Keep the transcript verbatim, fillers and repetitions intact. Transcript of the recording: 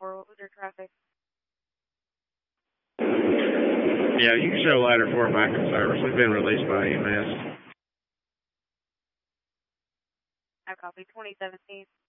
four, what was your traffic? Yeah, you can show ladder four back in service. We've been released by E M S. I copy twenty seventeen.